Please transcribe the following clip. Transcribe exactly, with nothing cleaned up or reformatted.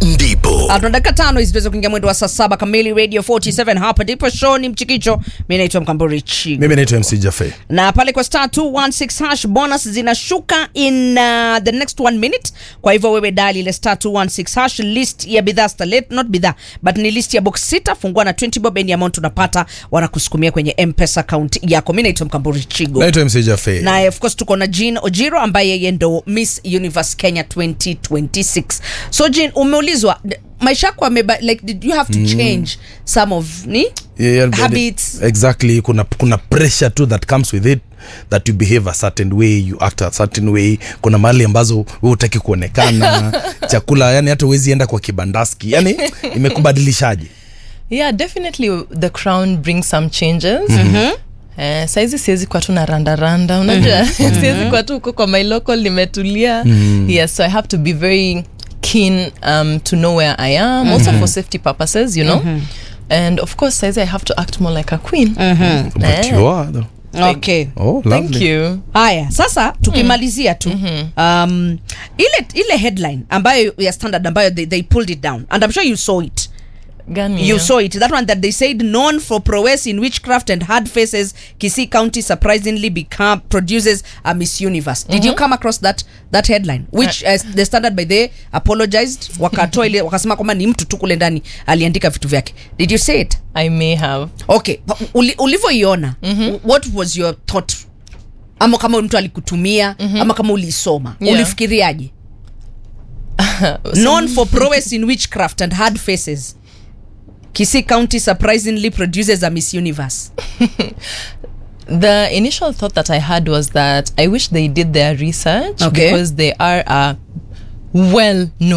ndipo. Tunataka tano isiweze kuingia mwendo wa saa saba kamili. Radio forty-seven hapa ndipo show ni Mchikicho. Mimi naitwa Mkamburi Chigo. Mimi naitwa M C Jaffe. Na pale kwa star two one six hash bonus zinashuka in uh, the next one minute. Kwa hivyo wewe dial ile star two one six hash, list ya bidhaa starlet, not bidhaa but ni list ya box sita, fungua na twenty bob, any amount unapata wanakusukumia kwenye M-Pesa account yako. Mimi naitwa Mkamburi Chigo. Naitwa M C Jaffe. Na of course tuko na Jean Ojiro ambaye yeye ndo Miss Universe Kenya twenty twenty-six. So Jean, umeulizwa maisha yako ameba, like did you have to change mm. some of ni yeah, yeah, habits? Exactly, kuna kuna pressure too that comes with it, that you behave a certain way, you act a certain way. Kuna mahali ambazo wewe hutaki kuonekana chakula, yani hata uwezi enda kwa kibandaski, yani imekubadilishaje? Yeah, definitely the crown brings some changes. Mm-hmm. Eh, saizi siwezi kwa tu na randa randa, unajua. Mm-hmm. Siwezi kwa tu uko kwa my local nimetulia. Mm-hmm. Yes, so I have to be very keen um, to know where I am, mm-hmm. also for safety purposes, you know. Mm-hmm. And of course, saizi I have to act more like a queen. Mm-hmm. But eh. you are though. Okay. Oh, thank you. Haya, sasa tukimalizia tu mm-hmm. um, ile ile headline ambayo ya Standard ambayo they, they pulled it down and I'm sure you saw it. Gani, you yeah. saw it, that one that they said known for prowess in witchcraft and hard faces, Kisii County surprisingly become produces a Miss Universe. Did mm-hmm. you come across that that headline which uh, the Standard by the apologized, wakatoa ile wakasema kwamba ni mtu tu kule ndani aliandika vitu vyake? Did you say it? I may have. Okay, Uli, ulivyoiona mm-hmm. what was your thought? Ama kama mtu alikutumia mm-hmm. ama kama ulisoma, yeah. ulifikiriaje? Known for prowess in witchcraft and hard faces, Kisii County surprisingly produces a Miss Universe. The initial thought that I had was that I wish they did their research, okay. because they are a well-known